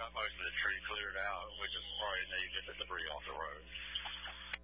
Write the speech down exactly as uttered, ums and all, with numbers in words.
got most of the tree cleared out. We just probably need to get the debris off the road.